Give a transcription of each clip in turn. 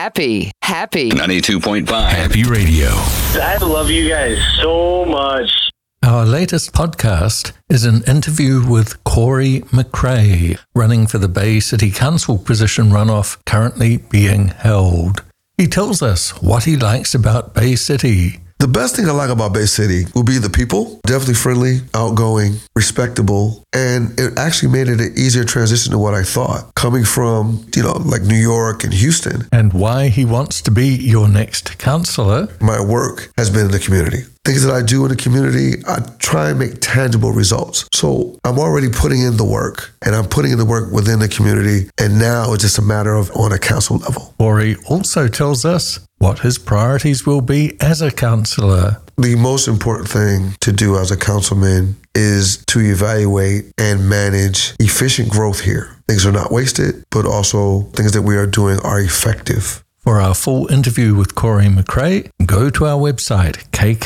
Happy 92.5 Happy Radio. I love you guys so much. Our latest podcast is an interview with Corey McRae, running for the Bay City Council position runoff currently being held. He tells us what he likes about Bay City. The best thing I like about Bay City will be the people. Definitely friendly, outgoing, respectable, and it actually made it an easier transition to what I thought. Coming from, like New York and Houston. And why he wants to be your next councillor. My work has been in the community. Things that I do in the community, I try and make tangible results. So I'm already putting in the work, and I'm putting in the work within the community, and now it's just a matter of on a council level. Corey also tells us what his priorities will be as a councillor. The most important thing to do as a councilman is to evaluate and manage efficient growth here. Things are not wasted, but also things that we are doing are effective. For our full interview with Corey McRae, go to our website,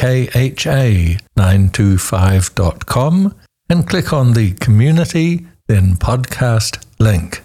kkha925.com, and click on the Community, then Podcast link.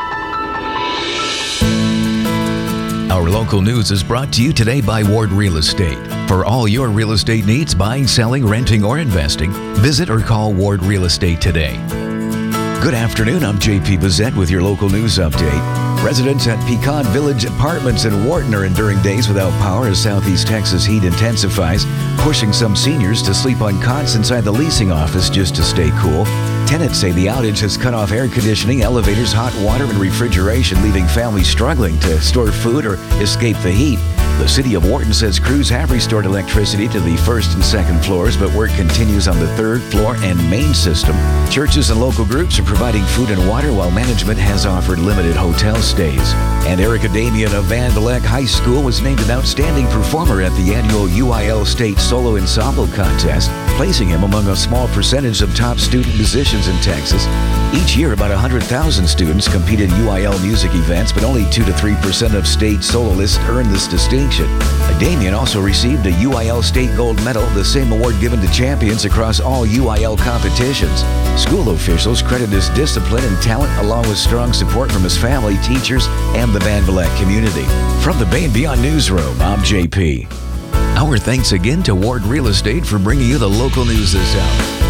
Our local news is brought to you today by Ward Real Estate. For all your real estate needs, buying, selling, renting, or investing, visit or call Ward Real Estate today. Good afternoon, I'm JP Bazette with your local news update. Residents at Pecan Village Apartments in Wharton are enduring days without power as Southeast Texas heat intensifies, pushing some seniors to sleep on cots inside the leasing office just to stay cool. Tenants say the outage has cut off air conditioning, elevators, hot water, and refrigeration, leaving families struggling to store food or escape the heat. The city of Wharton says crews have restored electricity to the first and second floors, but work continues on the third floor and main system. Churches and local groups are providing food and water, while management has offered limited hotel stays. And Erica Damian of Van Vleck High School was named an outstanding performer at the annual UIL State Solo Ensemble Contest, placing him among a small percentage of top student musicians in Texas. Each year, about 100,000 students compete in UIL music events, but only 2 to 3% of state soloists earn this distinction. Damian also received a UIL State Gold Medal, the same award given to champions across all UIL competitions. School officials credit his discipline and talent, along with strong support from his family, teachers, and the Van Vleck community. From the Bay and Beyond Newsroom, I'm JP. Our thanks again to Ward Real Estate for bringing you the local news this hour.